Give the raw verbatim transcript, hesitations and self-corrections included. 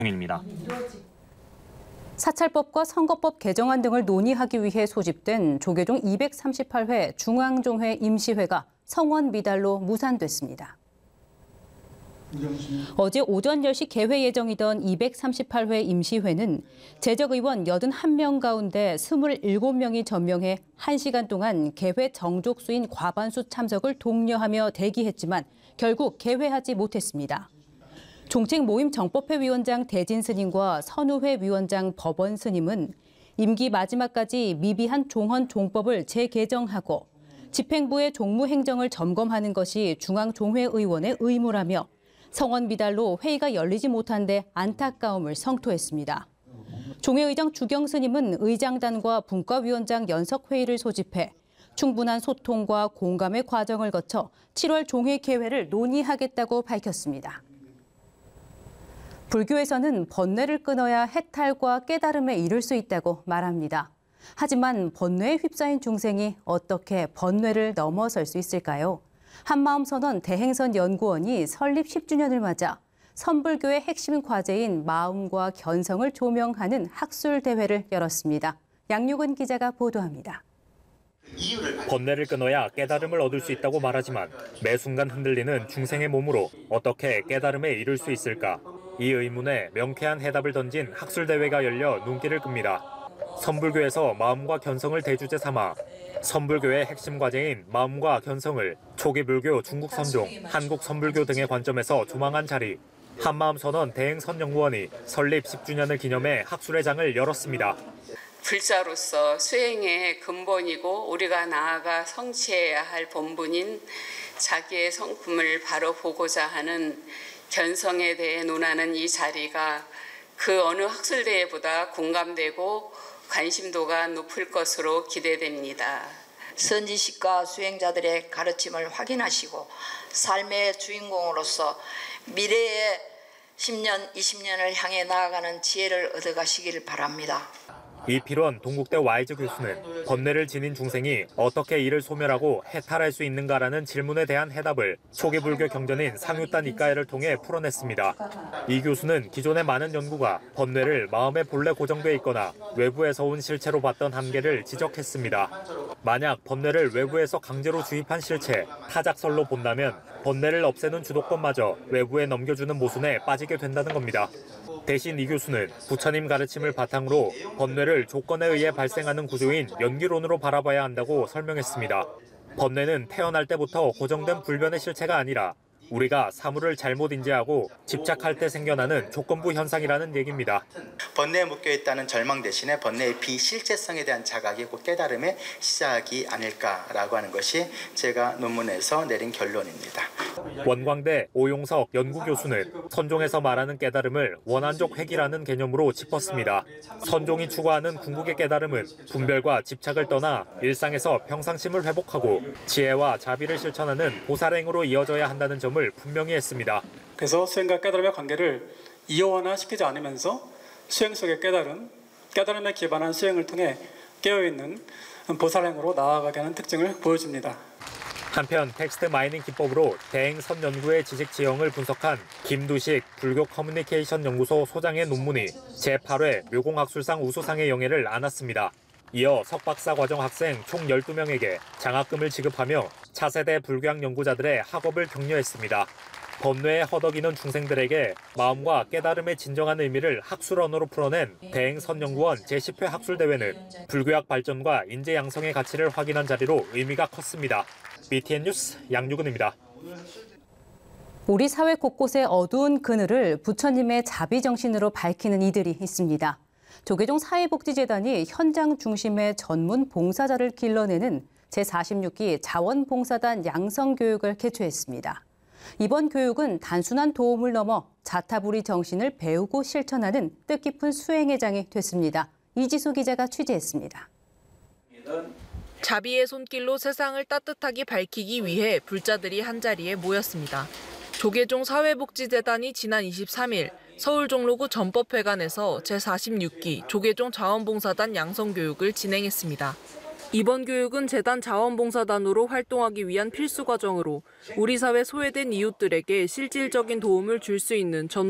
입니다. 사찰법과 선거법 개정안 등을 논의하기 위해 소집된 조계종 이백삼십팔 회 중앙종회 임시회가 성원 미달로 무산됐습니다. 어제 오전 열 시 개회 예정이던 이백삼십팔 회 임시회는 재적의원 팔십일 명 가운데 이십칠 명이 전명해 한 시간 동안 개회 정족수인 과반수 참석을 독려하며 대기했지만 결국 개회하지 못했습니다. 종책 모임 정법회 위원장 대진 스님과 선우회 위원장 법원 스님은 임기 마지막까지 미비한 종헌 종법을 재개정하고 집행부의 종무행정을 점검하는 것이 중앙종회 의원의 의무라며 성원 미달로 회의가 열리지 못한 데 안타까움을 성토했습니다. 종회의장 주경 스님은 의장단과 분과위원장 연석회의를 소집해 충분한 소통과 공감의 과정을 거쳐 칠월 종회 개회를 논의하겠다고 밝혔습니다. 불교에서는 번뇌를 끊어야 해탈과 깨달음에 이를 수 있다고 말합니다. 하지만 번뇌에 휩싸인 중생이 어떻게 번뇌를 넘어설 수 있을까요? 한마음선언 대행선 연구원이 설립 십 주년을 맞아 선불교의 핵심 과제인 마음과 견성을 조명하는 학술대회를 열었습니다. 양육은 기자가 보도합니다. 번뇌를 끊어야 깨달음을 얻을 수 있다고 말하지만 매 순간 흔들리는 중생의 몸으로 어떻게 깨달음에 이를 수 있을까? 이 의문에 명쾌한 해답을 던진 학술대회가 열려 눈길을 끕니다. 선불교에서 마음과 견성을 대주제 삼아 선불교의 핵심 과제인 마음과 견성을 초기 불교 중국 선종, 한국 선불교 등의 관점에서 조망한 자리. 한마음선언 대행선연구원이 설립 십 주년을 기념해 학술회장을 열었습니다. 불자로서 수행의 근본이고 우리가 나아가 성취해야 할 본분인 자기의 성품을 바로 보고자 하는 견성에 대해 논하는 이 자리가 그 어느 학술대회보다 공감되고 관심도가 높을 것으로 기대됩니다. 선지식과 수행자들의 가르침을 확인하시고 삶의 주인공으로서 미래의 십 년, 이십 년을 향해 나아가는 지혜를 얻어가시길 바랍니다. 이필원 동국대 와이즈 교수는 번뇌를 지닌 중생이 어떻게 이를 소멸하고 해탈할 수 있는가라는 질문에 대한 해답을 초기 불교 경전인 상유단 이가해를 통해 풀어냈습니다. 이 교수는 기존의 많은 연구가 번뇌를 마음에 본래 고정돼 있거나 외부에서 온 실체로 봤던 한계를 지적했습니다. 만약 번뇌를 외부에서 강제로 주입한 실체, 타작설로 본다면 번뇌를 없애는 주도권마저 외부에 넘겨주는 모순에 빠지게 된다는 겁니다. 대신 이 교수는 부처님 가르침을 바탕으로 번뇌를 조건에 의해 발생하는 구조인 연기론으로 바라봐야 한다고 설명했습니다. 번뇌는 태어날 때부터 고정된 불변의 실체가 아니라 우리가 사물을 잘못 인지하고 집착할 때 생겨나는 조건부 현상이라는 얘기입니다. 번뇌에 묶여있다는 절망 대신에 번뇌의 비실제성에 대한 자각이 곧 깨달음의 시작이 아닐까라고 하는 것이 제가 논문에서 내린 결론입니다. 원광대 오용석 연구교수는 선종에서 말하는 깨달음을 원한적 회귀라는 개념으로 짚었습니다. 선종이 추구하는 궁극의 깨달음은 분별과 집착을 떠나 일상에서 평상심을 회복하고 지혜와 자비를 실천하는 보살행으로 이어져야 한다는 점을 분명히 했습니다. 그래서 수행과 깨달음의 관계를 이원화시키지 않으면서 수행 속의 깨달음, 깨달음에 기반한 수행을 통해 깨어있는 보살행으로 나아가게 하는 특징을 보여줍니다. 한편 텍스트 마이닝 기법으로 대행선 연구의 지식 지형을 분석한 김두식 불교 커뮤니케이션 연구소 소장의 논문이 제팔 회 묘공학술상 우수상의 영예를 안았습니다. 이어 석박사 과정 학생 총 열두 명에게 장학금을 지급하며 차세대 불교학 연구자들의 학업을 격려했습니다. 번뇌에 허덕이는 중생들에게 마음과 깨달음의 진정한 의미를 학술 언어로 풀어낸 대행선연구원 제십 회 학술대회는 불교학 발전과 인재 양성의 가치를 확인한 자리로 의미가 컸습니다. 비티엔 뉴스 양유근입니다. 우리 사회 곳곳의 어두운 그늘을 부처님의 자비정신으로 밝히는 이들이 있습니다. 조계종 사회복지재단이 현장 중심의 전문 봉사자를 길러내는 제사십육 기 자원봉사단 양성교육을 개최했습니다. 이번 교육은 단순한 도움을 넘어 자타부리 정신을 배우고 실천하는 뜻깊은 수행의 장이 됐습니다. 이지수 기자가 취재했습니다. 자비의 손길로 세상을 따뜻하게 밝히기 위해 불자들이 한자리에 모였습니다. 조계종 사회복지재단이 지난 이십삼 일 서울 종로구 전법회관에서 제사십육 기 조계종 자원봉사단 양성교육을 진행했습니다. 이번 교육은 재단 자원봉사단으로 활동하기 위한 필수 과정으로 우리 사회 소외된 이웃들에게 실질적인 도움을 줄 수 있는 전